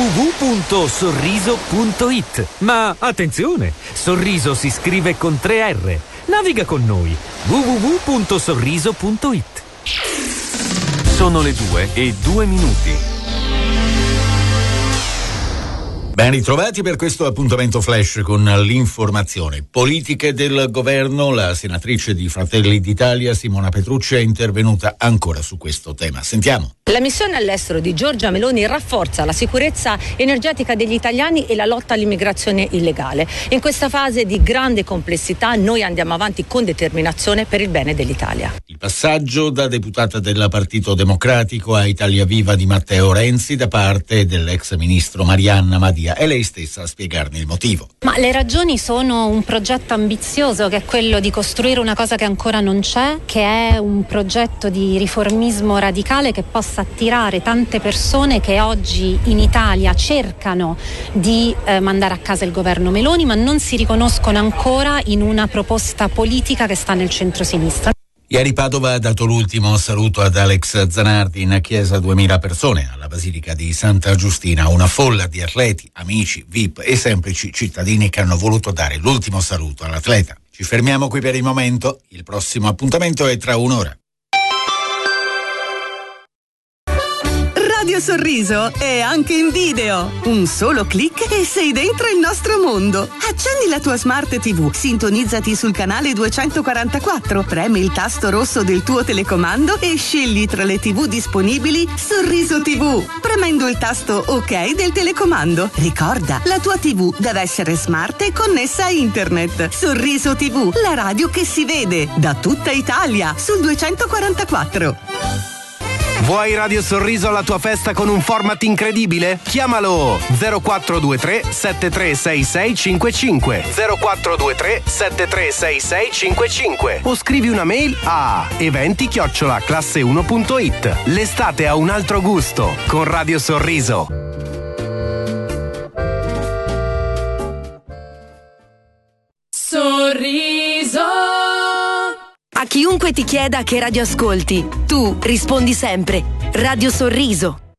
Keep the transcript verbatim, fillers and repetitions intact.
w punto sorriso punto it. Ma attenzione, Sorriso si scrive con tre R. Naviga con noi. w w w punto sorriso punto it. Sono le due e due minuti. Ben ritrovati per questo appuntamento flash con l'informazione. Politiche del governo, la senatrice di Fratelli d'Italia Simona Petrucci è intervenuta ancora su questo tema. Sentiamo. La missione all'estero di Giorgia Meloni rafforza la sicurezza energetica degli italiani e la lotta all'immigrazione illegale. In questa fase di grande complessità noi andiamo avanti con determinazione per il bene dell'Italia. Il passaggio da deputata del Partito Democratico a Italia Viva di Matteo Renzi da parte dell'ex ministro Marianna Madia. È lei stessa a spiegarne il motivo. Ma le ragioni sono un progetto ambizioso, che è quello di costruire una cosa che ancora non c'è, che è un progetto di riformismo radicale che possa attirare tante persone che oggi in Italia cercano di eh, mandare a casa il governo Meloni, ma non si riconoscono ancora in una proposta politica che sta nel centro-sinistra. Ieri Padova ha dato l'ultimo saluto ad Alex Zanardi. In chiesa duemila persone alla Basilica di Santa Giustina, una folla di atleti, amici, V I P e semplici cittadini che hanno voluto dare l'ultimo saluto all'atleta. Ci fermiamo qui per il momento, il prossimo appuntamento è tra un'ora. Radio Sorriso è anche in video. Un solo click e sei dentro il nostro mondo. Accendi la tua smart tivù, sintonizzati sul canale duecentoquarantaquattro, premi il tasto rosso del tuo telecomando e scegli tra le tivù disponibili Sorriso tivù, premendo il tasto OK del telecomando. Ricorda, la tua tivù deve essere smart e connessa a internet. Sorriso tivù, la radio che si vede da tutta Italia sul duecentoquarantaquattro. Vuoi Radio Sorriso alla tua festa con un format incredibile? Chiamalo zero quattro due tre sette tre sei sei cinque cinque zero quattro due tre sette tre sei sei cinque cinque o scrivi una mail a eventi chiocciola classe uno punto it. L'estate ha un altro gusto con Radio Sorriso. Sorriso. A chiunque ti chieda che radio ascolti, tu rispondi sempre Radio Sorriso.